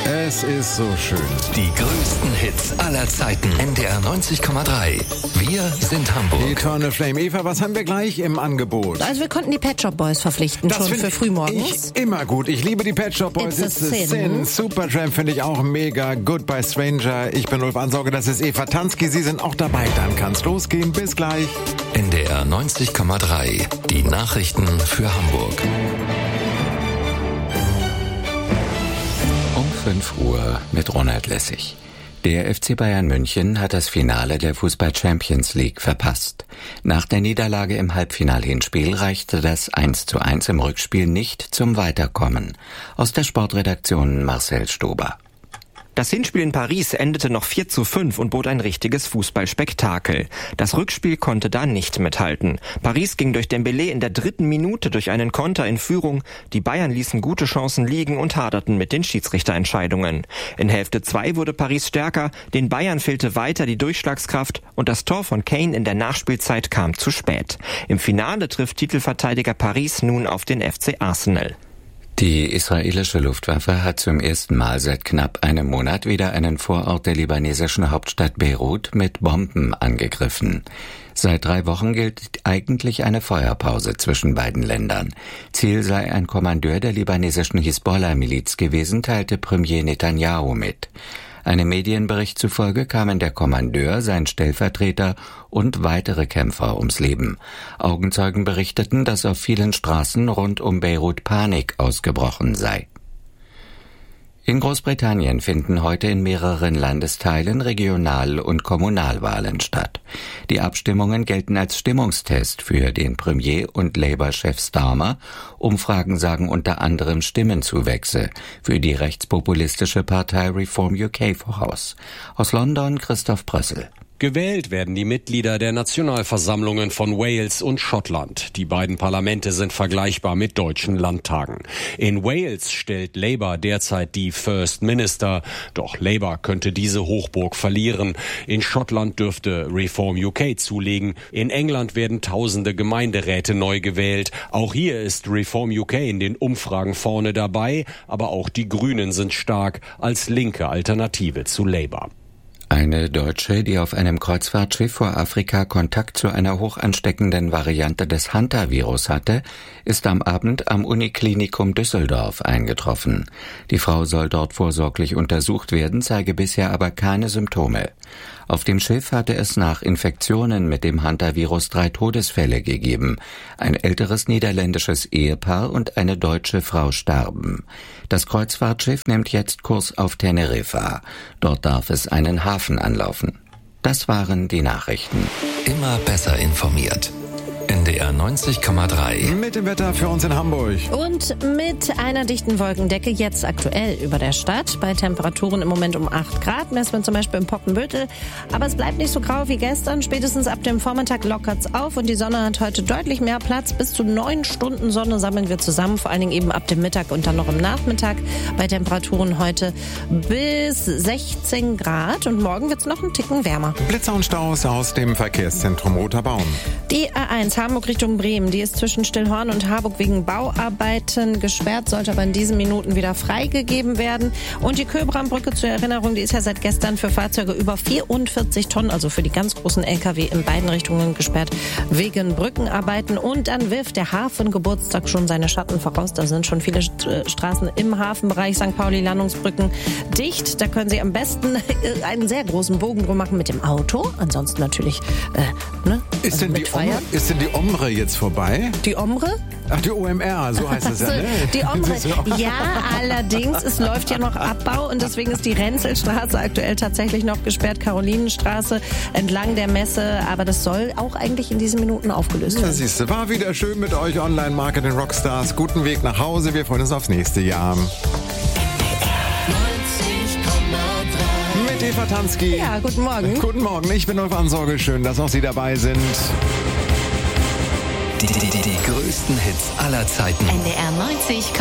Es ist so schön. Die größten Hits aller Zeiten. NDR 90,3. Wir sind Hamburg. Eternal Flame. Eva, was haben wir gleich im Angebot? Also wir konnten die Pet Shop Boys verpflichten, Das schon find für frühmorgens. Ich immer gut. Ich liebe die Pet Shop Boys. It's a Sin. Supertramp finde ich auch mega. Goodbye Stranger. Ich bin Ulf Ansauge, das ist Eva Tansky. Sie sind auch dabei. Dann kann's losgehen. Bis gleich. NDR 90,3. Die Nachrichten für Hamburg. Um 5 Uhr mit Ronald Lessig. Der FC Bayern München hat das Finale der Fußball-Champions League verpasst. Nach der Niederlage im Halbfinal-Hinspiel reichte das 1:1 im Rückspiel nicht zum Weiterkommen. Aus der Sportredaktion Marcel Stober. Das Hinspiel in Paris endete noch 4:5 und bot ein richtiges Fußballspektakel. Das Rückspiel konnte da nicht mithalten. Paris ging durch Dembélé in der 3. Minute durch einen Konter in Führung. Die Bayern ließen gute Chancen liegen und haderten mit den Schiedsrichterentscheidungen. In Hälfte 2 wurde Paris stärker, den Bayern fehlte weiter die Durchschlagskraft und das Tor von Kane in der Nachspielzeit kam zu spät. Im Finale trifft Titelverteidiger Paris nun auf den FC Arsenal. Die israelische Luftwaffe hat zum ersten Mal seit knapp einem Monat wieder einen Vorort der libanesischen Hauptstadt Beirut mit Bomben angegriffen. Seit 3 Wochen gilt eigentlich eine Feuerpause zwischen beiden Ländern. Ziel sei ein Kommandeur der libanesischen Hisbollah-Miliz gewesen, teilte Premier Netanyahu mit. Einem Medienbericht zufolge kamen der Kommandeur, sein Stellvertreter und weitere Kämpfer ums Leben. Augenzeugen berichteten, dass auf vielen Straßen rund um Beirut Panik ausgebrochen sei. In Großbritannien finden heute in mehreren Landesteilen Regional- und Kommunalwahlen statt. Die Abstimmungen gelten als Stimmungstest für den Premier und Labour-Chef Starmer. Umfragen sagen unter anderem Stimmenzuwächse für die rechtspopulistische Partei Reform UK voraus. Aus London Christoph Brössel. Gewählt werden die Mitglieder der Nationalversammlungen von Wales und Schottland. Die beiden Parlamente sind vergleichbar mit deutschen Landtagen. In Wales stellt Labour derzeit die First Minister. Doch Labour könnte diese Hochburg verlieren. In Schottland dürfte Reform UK zulegen. In England werden tausende Gemeinderäte neu gewählt. Auch hier ist Reform UK in den Umfragen vorne dabei. Aber auch die Grünen sind stark als linke Alternative zu Labour. Eine Deutsche, die auf einem Kreuzfahrtschiff vor Afrika Kontakt zu einer hochansteckenden Variante des Hantavirus hatte, ist am Abend am Uniklinikum Düsseldorf eingetroffen. Die Frau soll dort vorsorglich untersucht werden, zeige bisher aber keine Symptome. Auf dem Schiff hatte es nach Infektionen mit dem Hantavirus 3 Todesfälle gegeben. Ein älteres niederländisches Ehepaar und eine deutsche Frau starben. Das Kreuzfahrtschiff nimmt jetzt Kurs auf Teneriffa. Dort darf es einen Hafen anlaufen. Das waren die Nachrichten. Immer besser informiert. NDR 90,3. Mit dem Wetter für uns in Hamburg. Und mit einer dichten Wolkendecke jetzt aktuell über der Stadt. Bei Temperaturen im Moment um 8 Grad, messen wir zum Beispiel im Poppenbüttel. Aber es bleibt nicht so grau wie gestern. Spätestens ab dem Vormittag lockert's auf und die Sonne hat heute deutlich mehr Platz. Bis zu 9 Stunden Sonne sammeln wir zusammen, vor allen Dingen eben ab dem Mittag und dann noch im Nachmittag. Bei Temperaturen heute bis 16 Grad und morgen wird's noch einen Ticken wärmer. Blitzer und Staus aus dem Verkehrszentrum Roter Baum. Die A1 Hamburg Richtung Bremen, die ist zwischen Stillhorn und Harburg wegen Bauarbeiten gesperrt, sollte aber in diesen Minuten wieder freigegeben werden. Und die Köbrambrücke zur Erinnerung, die ist ja seit gestern für Fahrzeuge über 44 Tonnen, also für die ganz großen LKW in beiden Richtungen gesperrt, wegen Brückenarbeiten. Und dann wirft der Hafengeburtstag schon seine Schatten voraus. Da sind schon viele Straßen im Hafenbereich, St. Pauli, Landungsbrücken dicht. Da können Sie am besten einen sehr großen Bogen drum machen mit dem Auto. Ansonsten natürlich Ist denn die Omre jetzt vorbei? Die Omre? Ach, die OMR, so heißt es ja, ne? Die Omre. Ja, allerdings, es läuft ja noch Abbau und deswegen ist die Renzelstraße aktuell tatsächlich noch gesperrt, Karolinenstraße entlang der Messe, aber das soll auch eigentlich in diesen Minuten aufgelöst werden. Ja, siehst du, war wieder schön mit euch Online-Marketing Rockstars. Guten Weg nach Hause, wir freuen uns aufs nächste Jahr. Mit Eva Tansky. Ja, guten Morgen. Guten Morgen, ich bin Ulf Ansauge, schön, dass auch Sie dabei sind. Die größten Hits aller Zeiten. NDR 90,3.